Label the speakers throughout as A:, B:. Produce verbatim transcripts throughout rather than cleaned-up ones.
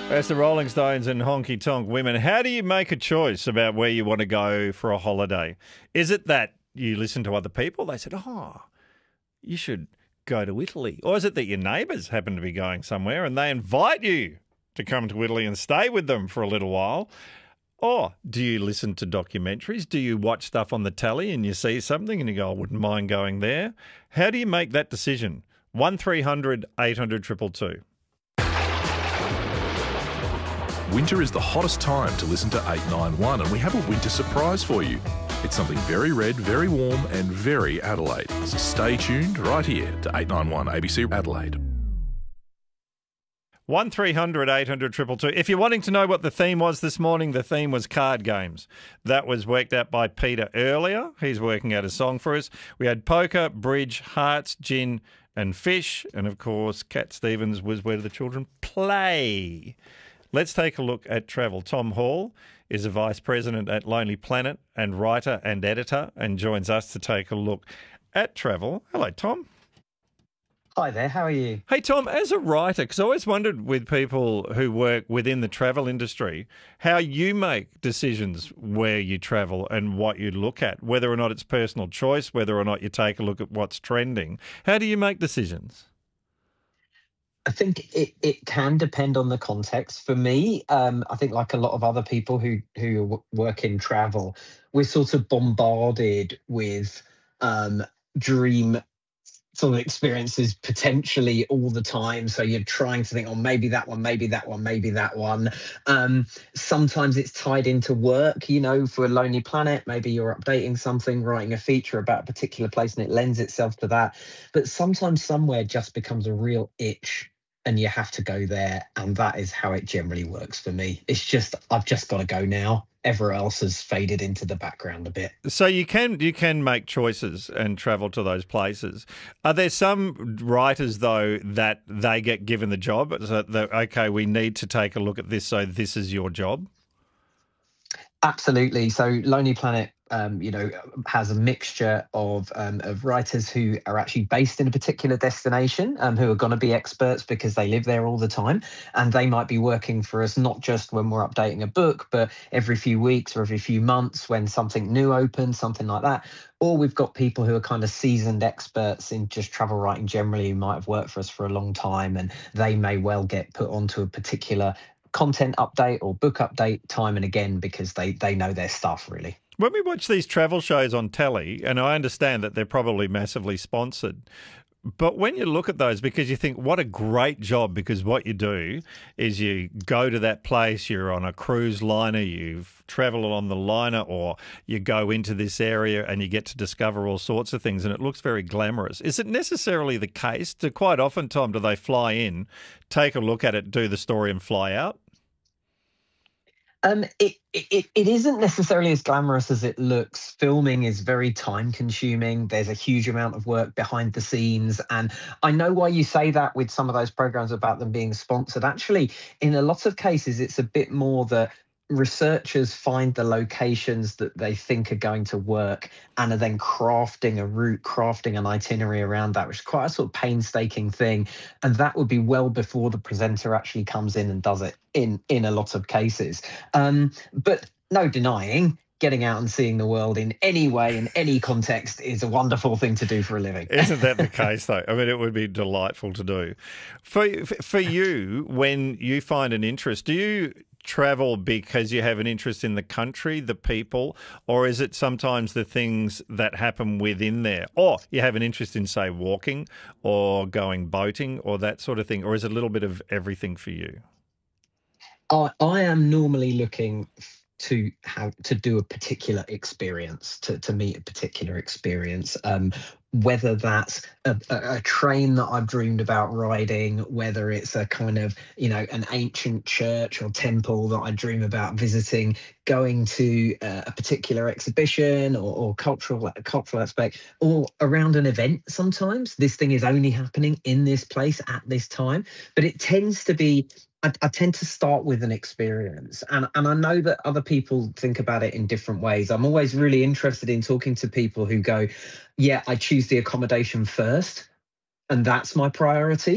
A: As the Rolling Stones and Honky Tonk Women, how do you make a choice about where you want to go for a holiday? Is it that you listen to other people? They said, oh, you should go to Italy. Or is it that your neighbours happen to be going somewhere and they invite you to come to Italy and stay with them for a little while? Or do you listen to documentaries? Do you watch stuff on the telly and you see something and you go, I wouldn't mind going there? How do you make that decision? one three hundred eight hundred two two two.
B: Winter is the hottest time to listen to eight nine one, and we have a winter surprise for you. It's something very red, very warm and very Adelaide. So stay tuned right here to eight nine one A B C Adelaide.
A: one three hundred eight hundred two two two. If you're wanting to know what the theme was this morning, the theme was card games. That was worked out by Peter earlier. He's working out a song for us. We had poker, bridge, hearts, gin and fish. And, of course, Cat Stevens was Where Do the Children Play? Let's take a look at travel. Tom Hall is a Vice President at Lonely Planet and writer and editor and joins us to take a look at travel. Hello, Tom.
C: Hi there, how are you?
A: Hey, Tom, as a writer, because I always wondered with people who work within the travel industry, how you make decisions where you travel and what you look at, whether or not it's personal choice, whether or not you take a look at what's trending. How do you make decisions?
C: I think it, it can depend on the context. For me, um, I think like a lot of other people who, who work in travel, we're sort of bombarded with um, dream sort of experiences potentially all the time. So you're trying to think, oh, maybe that one, maybe that one, maybe that one. Um, sometimes it's tied into work, you know, for a Lonely Planet, maybe you're updating something, writing a feature about a particular place and it lends itself to that. But sometimes somewhere just becomes a real itch and you have to go there. And that is how it generally works for me. It's just, I've just got to go now. Everywhere else has faded into the background a bit.
A: So you can you can make choices and travel to those places. Are there some writers, though, that they get given the job? So that, okay, we need to take a look at this, so this is your job?
C: Absolutely. So Lonely Planet, um, you know, has a mixture of um, of writers who are actually based in a particular destination, um, who are going to be experts because they live there all the time, and they might be working for us not just when we're updating a book, but every few weeks or every few months when something new opens, something like that. Or we've got people who are kind of seasoned experts in just travel writing generally, who might have worked for us for a long time, and they may well get put onto a particular content update or book update time and again because they they know their stuff really.
A: When we watch these travel shows on telly, and I understand that they're probably massively sponsored, but when you look at those, because you think, what a great job, because what you do is you go to that place, you're on a cruise liner, you've travelled on the liner, or you go into this area and you get to discover all sorts of things, and it looks very glamorous. Is it necessarily the case? Do quite often, Tom, do they fly in, take a look at it, do the story and fly out?
C: Um, it, it it isn't necessarily as glamorous as it looks. Filming is very time consuming. There's a huge amount of work behind the scenes. And I know why you say that with some of those programs about them being sponsored. Actually, in a lot of cases, it's a bit more that researchers find the locations that they think are going to work and are then crafting a route, crafting an itinerary around that, which is quite a sort of painstaking thing. And that would be well before the presenter actually comes in and does it in, in a lot of cases. Um, but no denying, getting out and seeing the world in any way, in any context, is a wonderful thing to do for a living.
A: Isn't that the case, though? I mean, it would be delightful to do. For, for you, when you find an interest, do you travel because you have an interest in the country, the people, or is it sometimes the things that happen within there? Or you have an interest in, say, walking or going boating or that sort of thing, or is it a little bit of everything for you?
C: I, I am normally looking to have to do a particular experience, to, to meet a particular experience, um, whether that's a, a, a train that I've dreamed about riding, whether it's a kind of, you know, an ancient church or temple that I dream about visiting, going to uh, a particular exhibition or, or cultural cultural aspect, or around an event. Sometimes this thing is only happening in this place at this time, but it tends to be I, I tend to start with an experience, and, and I know that other people think about it in different ways. I'm always really interested in talking to people who go, yeah, I choose the accommodation first, and that's my priority.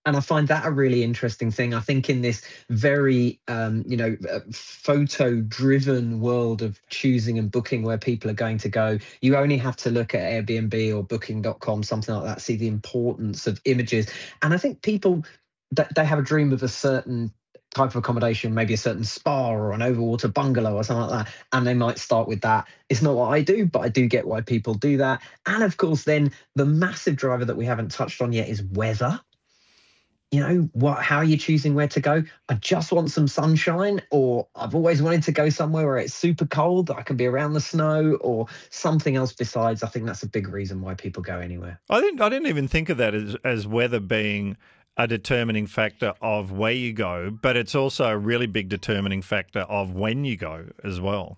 C: And I find that a really interesting thing. I think in this very, um, you know, uh, photo-driven world of choosing and booking where people are going to go, you only have to look at Airbnb or booking dot com, something like that, see the importance of images. And I think people, th- they have a dream of a certain type of accommodation, maybe a certain spa or an overwater bungalow or something like that, and they might start with that. It's not what I do, but I do get why people do that. And of course, then the massive driver that we haven't touched on yet is weather. You know, what? How are you choosing where to go? I just want some sunshine, or I've always wanted to go somewhere where it's super cold, that I can be around the snow, or something else besides. I think that's a big reason why people go anywhere.
A: I didn't. I didn't even think of that as as weather being a determining factor of where you go, but it's also a really big determining factor of when you go as well.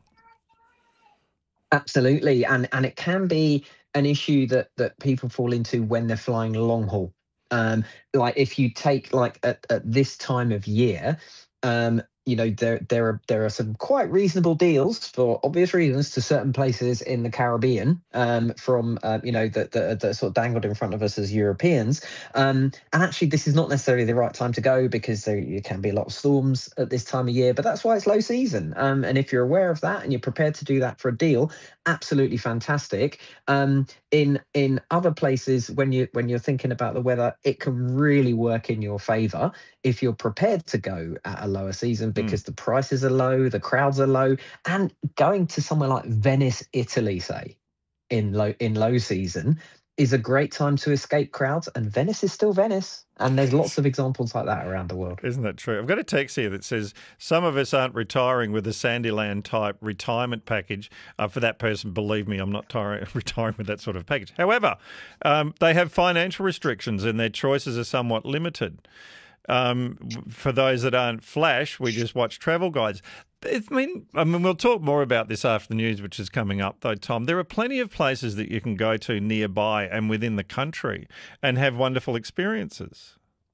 C: Absolutely, and and it can be an issue that that people fall into when they're flying long haul. Um, like if you take like at, at this time of year, um, you know, there there are there are some quite reasonable deals for obvious reasons to certain places in the Caribbean, um, from uh, you know that that that sort of dangled in front of us as Europeans. Um, and actually, this is not necessarily the right time to go because there you can be a lot of storms at this time of year. But that's why it's low season. Um, and if you're aware of that and you're prepared to do that for a deal, absolutely fantastic. Um, in in other places, when you when you're thinking about the weather, it can really work in your favour if you're prepared to go at a lower season because mm. the prices are low, the crowds are low, and going to somewhere like Venice, Italy, say, in low in low season is a great time to escape crowds. And Venice is still Venice. And there's lots of examples like that around the world.
A: Isn't that true? I've got a text here that says some of us aren't retiring with a Sandyland type retirement package. Uh, for that person, believe me, I'm not tar- retiring with that sort of package. However, um, they have financial restrictions and their choices are somewhat limited. Um, for those that aren't flash, we just watch travel guides. I mean, I mean, we'll talk more about this after the news, which is coming up, though, Tom. There are plenty of places that you can go to nearby and within the country and have wonderful experiences.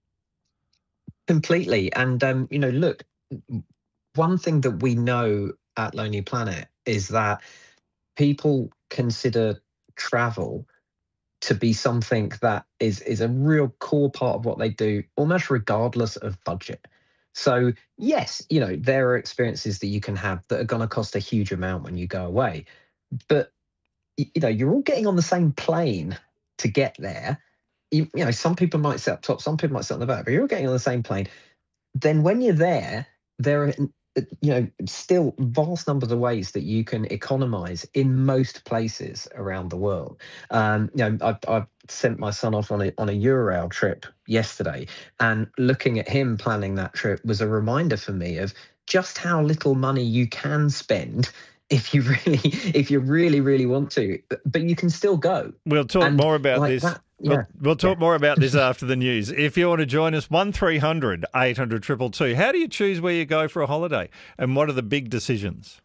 C: Completely. And, um, you know, look, one thing that we know at Lonely Planet is that people consider travel to be something that is is a real core part of what they do, almost regardless of budget. So, yes, you know, there are experiences that you can have that are going to cost a huge amount when you go away. But, you know, you're all getting on the same plane to get there. You, you know, some people might sit up top, some people might sit on the back, but you're all getting on the same plane. Then when you're there, there are, you know, still vast numbers of ways that you can economize in most places around the world. Um, you know, I, I sent my son off on a on a Eurail trip yesterday, and looking at him planning that trip was a reminder for me of just how little money you can spend if you really, if you really, really want to. But, but you can still go.
A: We'll talk
C: and
A: more about
C: like
A: this.
C: That, yeah.
A: We'll, we'll talk
C: yeah.
A: more about this after the news. If you want to join us, one three hundred eight hundred two two two. How do you choose where you go for a holiday? And what are the big decisions?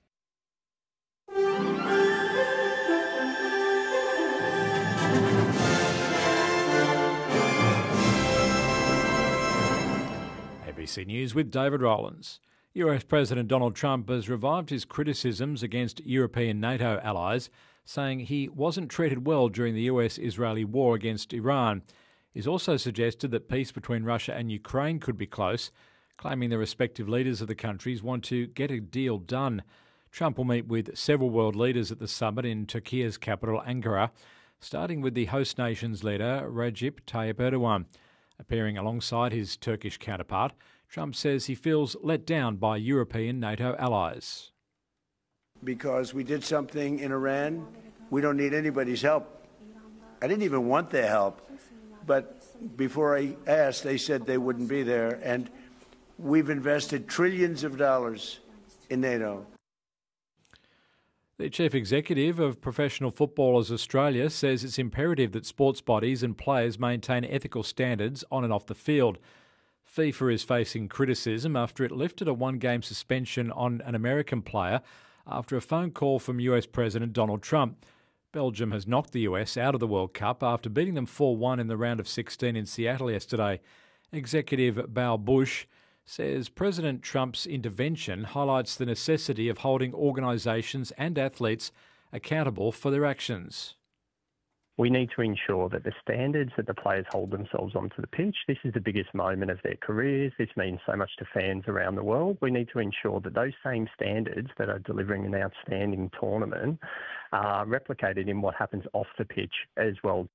D: A B C News with David Rowlands. U S President Donald Trump has revived his criticisms against European NATO allies, saying he wasn't treated well during the U S-Israeli war against Iran. He's also suggested that peace between Russia and Ukraine could be close, claiming the respective leaders of the countries want to get a deal done. Trump will meet with several world leaders at the summit in Turkey's capital, Ankara, starting with the host nation's leader, Recep Tayyip Erdogan. Appearing alongside his Turkish counterpart, Trump says he feels let down by European NATO allies.
E: Because we did something in Iran, we don't need anybody's help. I didn't even want their help, but before I asked, they said they wouldn't be there, and we've invested trillions of dollars in NATO.
D: The Chief Executive of Professional Footballers Australia says it's imperative that sports bodies and players maintain ethical standards on and off the field. FIFA is facing criticism after it lifted a one-game suspension on an American player after a phone call from U S President Donald Trump. Belgium has knocked the U S out of the World Cup after beating them four one in the round of sixteen in Seattle yesterday. Executive Bao Bush says President Trump's intervention highlights the necessity of holding organisations and athletes accountable for their actions.
F: We need to ensure that the standards that the players hold themselves onto the pitch, this is the biggest moment of their careers. This means so much to fans around the world. We need to ensure that those same standards that are delivering an outstanding tournament are replicated in what happens off the pitch as well.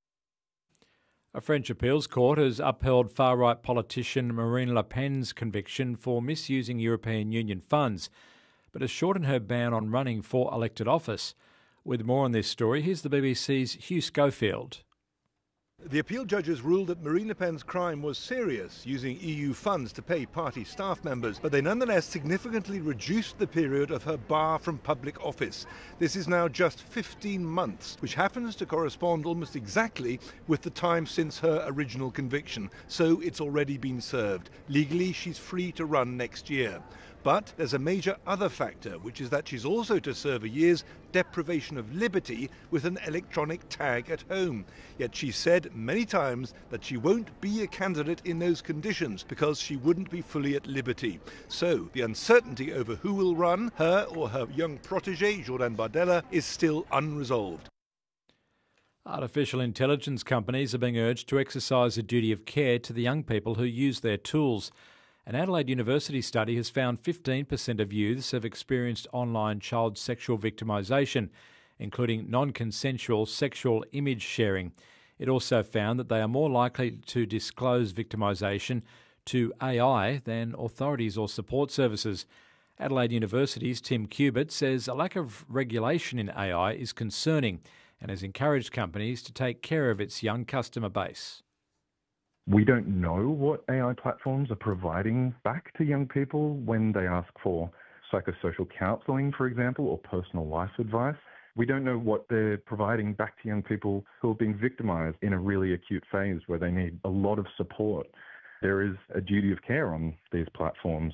D: A French appeals court has upheld far-right politician Marine Le Pen's conviction for misusing European Union funds, but has shortened her ban on running for elected office. With more on this story, here's the B B C's Hugh Schofield.
G: The appeal judges ruled that Marine Le Pen's crime was serious, using E U funds to pay party staff members, but they nonetheless significantly reduced the period of her bar from public office. This is now just fifteen months, which happens to correspond almost exactly with the time since her original conviction, so it's already been served. Legally, she's free to run next year. But there's a major other factor, which is that she's also to serve a year's deprivation of liberty with an electronic tag at home. Yet she said many times that she won't be a candidate in those conditions because she wouldn't be fully at liberty. So the uncertainty over who will run, her or her young protege, Jordan Bardella, is still unresolved.
D: Artificial intelligence companies are being urged to exercise a duty of care to the young people who use their tools. An Adelaide University study has found fifteen percent of youths have experienced online child sexual victimisation, including non-consensual sexual image sharing. It also found that they are more likely to disclose victimisation to A I than authorities or support services. Adelaide University's Tim Cubitt says a lack of regulation in A I is concerning and has encouraged companies to take care of its young customer base.
H: We don't know what A I platforms are providing back to young people when they ask for psychosocial counselling, for example, or personal life advice. We don't know what they're providing back to young people who are being victimised in a really acute phase where they need a lot of support. There is a duty of care on these platforms.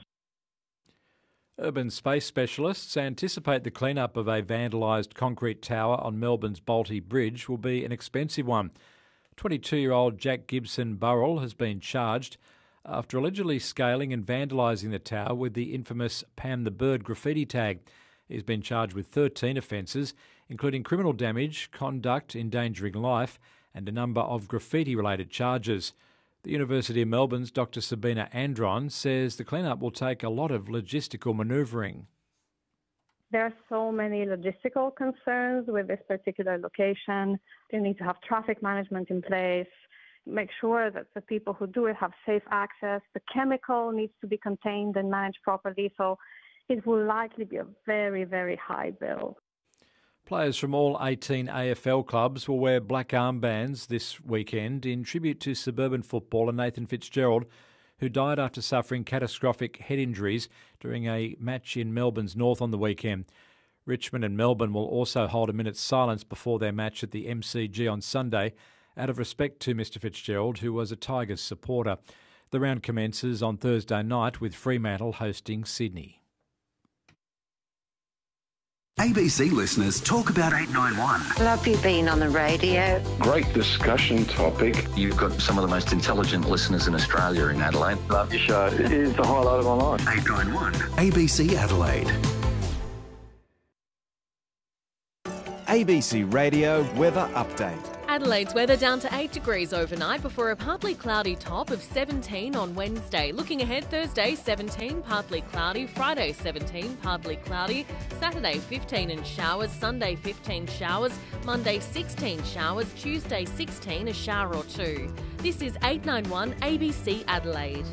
D: Urban space specialists anticipate the clean-up of a vandalised concrete tower on Melbourne's Balti Bridge will be an expensive one. twenty-two-year-old Jack Gibson Burrell has been charged after allegedly scaling and vandalising the tower with the infamous Pam the Bird graffiti tag. He's been charged with thirteen offences, including criminal damage, conduct endangering life, and a number of graffiti-related charges. The University of Melbourne's Doctor Sabina Andron says the clean-up will take a lot of logistical manoeuvring.
I: There are so many logistical concerns with this particular location. You need to have traffic management in place, make sure that the people who do it have safe access. The chemical needs to be contained and managed properly, so it will likely be a very, very high bill.
D: Players from all eighteen A F L clubs will wear black armbands this weekend in tribute to suburban footballer Nathan Fitzgerald, who died after suffering catastrophic head injuries during a match in Melbourne's North on the weekend. Richmond and Melbourne will also hold a minute's silence before their match at the M C G on Sunday, out of respect to Mister Fitzgerald, who was a Tigers supporter. The round commences on Thursday night with Fremantle hosting Sydney.
J: A B C listeners talk about eight nine one.
K: Love you being on the radio.
L: Great discussion topic.
M: You've got some of the most intelligent listeners in Australia in Adelaide.
L: Love your show. It is the highlight of my life.
J: eight nine one A B C Adelaide.
N: A B C Radio Weather Update.
O: Adelaide's weather down to eight degrees overnight before a partly cloudy top of seventeen on Wednesday. Looking ahead, Thursday seventeen, partly cloudy. Friday seventeen, partly cloudy. Saturday fifteen and showers. Sunday fifteen showers. Monday sixteen showers. Tuesday sixteen, a shower or two. This is eight nine one A B C Adelaide.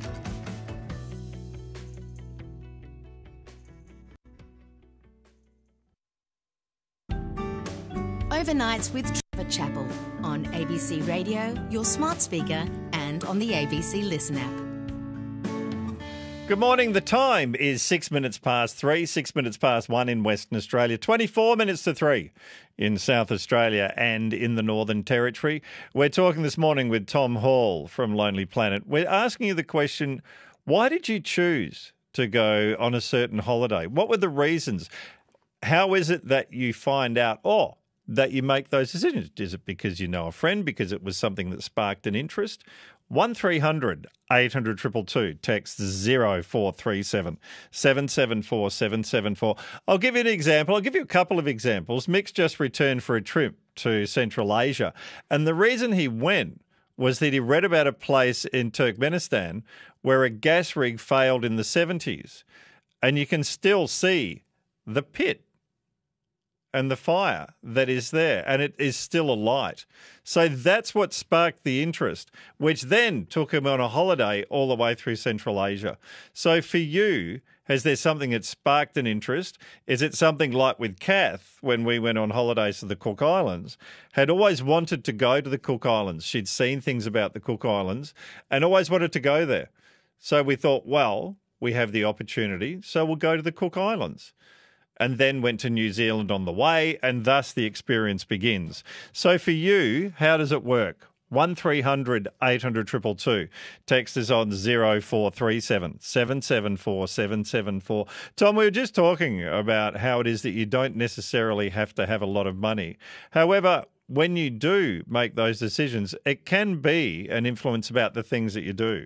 P: Overnights with Trevor Chappell on A B C Radio, your smart speaker, and on the A B C Listen app.
A: Good morning. The time is six minutes past three, six minutes past one in Western Australia, twenty-four minutes to three in South Australia and in the Northern Territory. We're talking this morning with Tom Hall from Lonely Planet. We're asking you the question, why did you choose to go on a certain holiday? What were the reasons? How is it that you find out, oh, that you make those decisions? Is it because you know a friend, because it was something that sparked an interest? one three hundred eight hundred two two two, text zero four three seven seven seven four seven seven four. I'll give you an example. I'll give you a couple of examples. Mick's just returned for a trip to Central Asia. And the reason he went was that he read about a place in Turkmenistan where a gas rig failed in the seventies, and you can still see the pit and the fire that is there, and it is still alight. So that's what sparked the interest, which then took him on a holiday all the way through Central Asia. So for you, is there something that sparked an interest? Is it something like with Kath, when we went on holidays to the Cook Islands, had always wanted to go to the Cook Islands. She'd seen things about the Cook Islands and always wanted to go there. So we thought, well, we have the opportunity, so we'll go to the Cook Islands. And then went to New Zealand on the way, and thus the experience begins. So for you, how does it work? one three hundred eight hundred two two two. Text is on zero four three seven seven seven four seven seven four. Tom, we were just talking about how it is that you don't necessarily have to have a lot of money. However, when you do make those decisions, it can be an influence about the things that you do.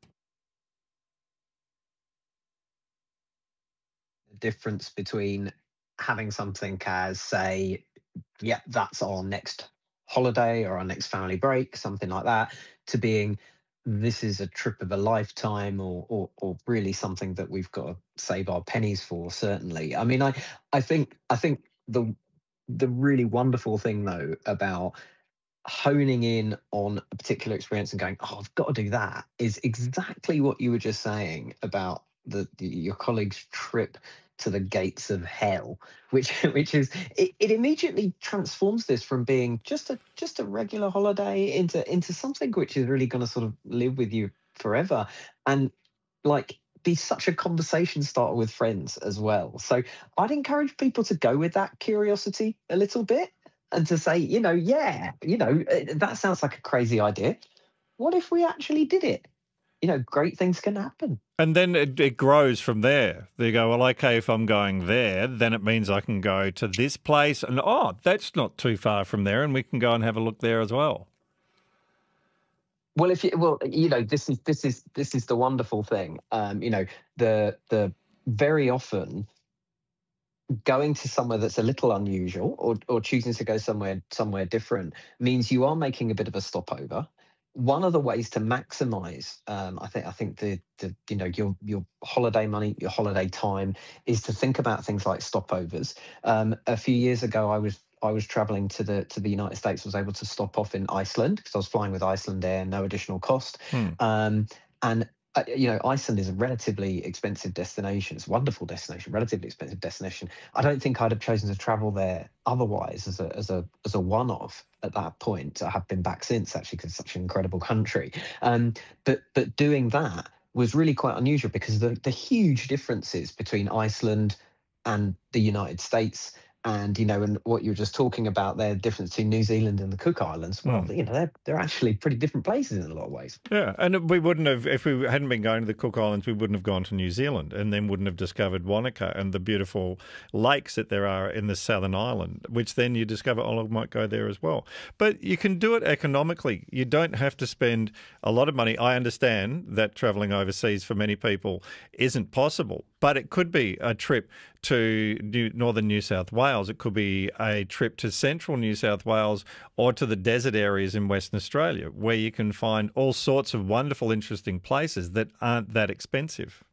C: Difference between having something as, say, yeah, that's our next holiday or our next family break, something like that, to being this is a trip of a lifetime, or or, or really something that we've got to save our pennies for. Certainly, I mean, I I think I think the the really wonderful thing though about honing in on a particular experience and going, oh, I've got to do that, is exactly what you were just saying about the, the your colleague's trip to the gates of hell, which which is it, it immediately transforms this from being just a just a regular holiday into into something which is really going to sort of live with you forever, and like be such a conversation starter with friends as well. So I'd encourage people to go with that curiosity a little bit and to say, you know, yeah, you know, that sounds like a crazy idea. What if we actually did it? You know, great things can happen.
A: And then it, it grows from there. They go, well, okay, if I'm going there, then it means I can go to this place. And, oh, that's not too far from there, and we can go and have a look there as well.
C: Well, if you, well, you know, this is this is this is the wonderful thing. Um, you know, the the very often going to somewhere that's a little unusual, or or choosing to go somewhere somewhere different, means you are making a bit of a stopover. One of the ways to maximise, um, I think, I think the, the you know your your holiday money, your holiday time, is to think about things like stopovers. Um, a few years ago, I was I was travelling to the to the United States. Was able to stop off in Iceland because I was flying with Iceland Air, no additional cost.
A: Hmm.
C: Um, and uh, you know, Iceland is a relatively expensive destination. It's a wonderful destination, relatively expensive destination. I don't think I'd have chosen to travel there otherwise as a as a as a one-off at that point. I have been back since, actually, because it's such an incredible country. Um, but but doing that was really quite unusual because the the huge differences between Iceland and the United States. And, you know, and what you were just talking about there, the difference between New Zealand and the Cook Islands, well,
A: Mm.
C: you know, they're, they're actually pretty different places in a lot of ways.
A: Yeah, and we wouldn't have, if we hadn't been going to the Cook Islands, we wouldn't have gone to New Zealand, and then wouldn't have discovered Wanaka and the beautiful lakes that there are in the Southern Island, which then you discover, oh, I might go there as well. But you can do it economically. You don't have to spend a lot of money. I understand that travelling overseas for many people isn't possible, but it could be a trip to New, northern New South Wales. It could be a trip to central New South Wales or to the desert areas in Western Australia, where you can find all sorts of wonderful, interesting places that aren't that expensive.